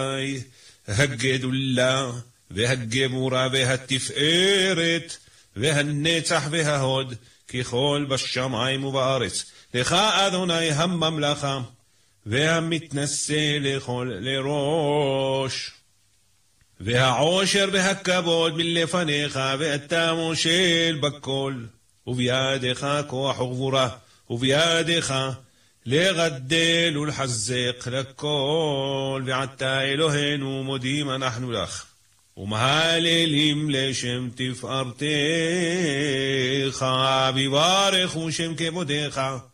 הגדולה והגבורה והתפארת והנצח וההוד ככל בשמיים ובארץ. לך אדוני הממלכה והמתנשא לכל לראש, והעושר והכבוד מלפניך, ואתה מושל בכל, ובידך כוח וגבורה, ובידך לגדל ולחזק לכל. ועתה אלוהינו מודים אנחנו לך, ומהללים לשם תפארתך, ויברכו שם כבודך.